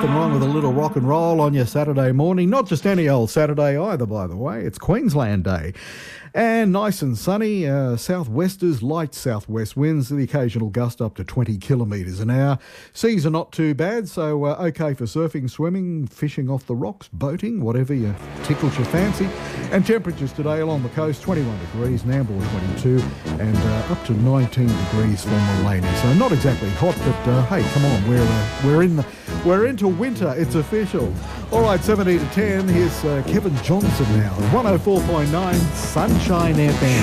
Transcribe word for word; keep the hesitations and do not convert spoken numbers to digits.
nothing wrong with a little rock and roll on your Saturday morning. Not just any old Saturday either, by the way. It's Queensland Day. And nice and sunny, uh, southwesters, light southwest winds, the occasional gust up to twenty kilometres an hour. Seas are not too bad, so uh, okay for surfing, swimming, fishing off the rocks, boating, whatever you tickles your fancy. And temperatures today along the coast, twenty-one degrees, Nambour twenty-two, and uh, up to nineteen degrees for Maleny. So not exactly hot, but uh, hey, come on, we're uh, we're in the we're into winter. It's official. All right, seventeen to ten. Here's uh, Kevin Johnson now. one oh four point nine Sunshine F M.